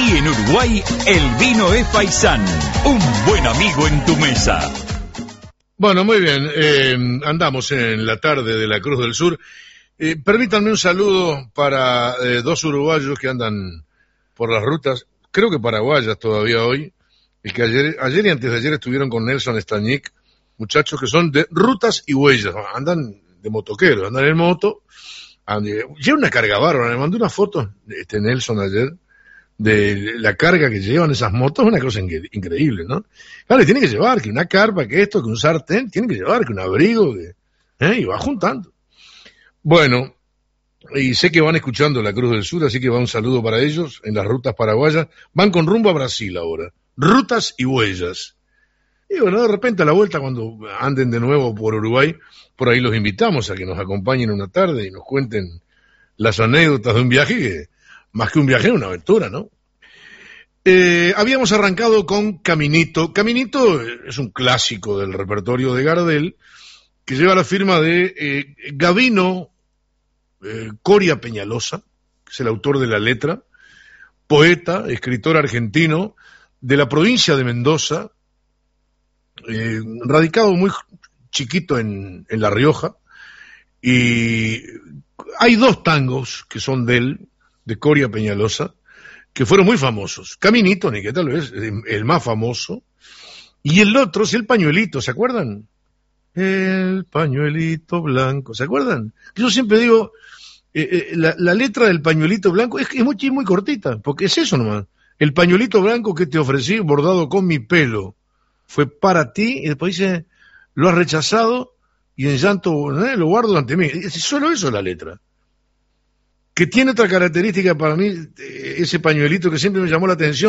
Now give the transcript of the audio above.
Aquí en Uruguay, el vino es Faisán, un buen amigo en tu mesa. Bueno, muy bien, andamos en la tarde de la Cruz del Sur. Permítanme un saludo para dos uruguayos que andan por las rutas, creo que paraguayas todavía hoy, y que ayer y antes de ayer estuvieron con Nelson Stañik, muchachos que son de rutas y huellas, andan de motoqueros, andan en moto, llevan una carga bárbara. Me mandó una foto Nelson ayer de la carga que llevan esas motos, es una cosa increíble, ¿no? Claro, tienen que llevar que una carpa, que esto, que un sartén, tienen que llevar que un abrigo, y va juntando. Bueno, y sé que van escuchando la Cruz del Sur, así que va un saludo para ellos en las rutas paraguayas. Van con rumbo a Brasil ahora, rutas y huellas. Y bueno, de repente a la vuelta, cuando anden de nuevo por Uruguay, por ahí los invitamos a que nos acompañen una tarde y nos cuenten las anécdotas de un viaje que, más que un viaje, es una aventura, ¿no? Habíamos arrancado con Caminito. Caminito es un clásico del repertorio de Gardel, que lleva la firma de Gavino Coria Peñalosa, que es el autor de la letra, poeta, escritor argentino, de la provincia de Mendoza, radicado muy chiquito en La Rioja, y hay dos tangos que son de él, de Coria Peñalosa, que fueron muy famosos. Caminito, ni que tal vez, el más famoso, y el otro es El Pañuelito, ¿se acuerdan? El pañuelito blanco, ¿se acuerdan? Yo siempre digo, la letra del pañuelito blanco es muy cortita, porque es eso nomás. El pañuelito blanco que te ofrecí, bordado con mi pelo, fue para ti, y después dice, lo has rechazado, y en llanto lo guardo ante mí. Es solo eso la letra. Que tiene otra característica para mí, ese pañuelito que siempre me llamó la atención.